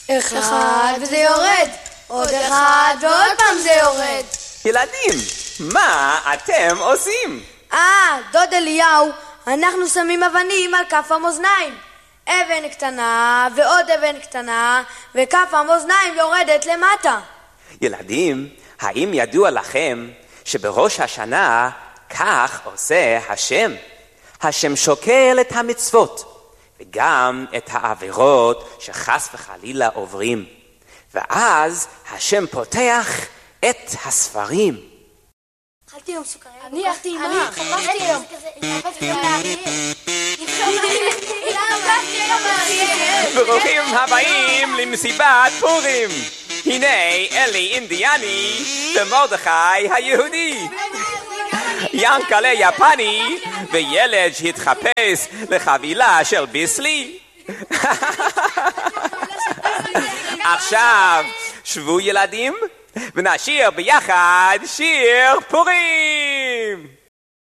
אחד וזה יורד, עוד אחד ועוד פעם זה יורד. ילדים, מה אתם עושים? דוד אליהו, אנחנו שמים אבנים על כף המאזניים. אבן קטנה ועוד אבן קטנה, וכף המאזניים יורדת למטה. ילדים, האם ידוע לכם שבראש השנה כך עושה השם? השם שוקל את המצוות וגם את העבירות שחס וחלילה עוברים, ואז השם פותח את הספרים. אכלתי יום סוכריה. אני אכלתי אימה. חפשתי יום. ברוכים הבאים למסיבת פורים. הנה אלי אינדיאני ומרדכי היהודי, ינקלה יפני וילד שהתחפש לחבילה של ביסלי. עכשיו שבו ילדים ונשיר ביחד שיר פורים.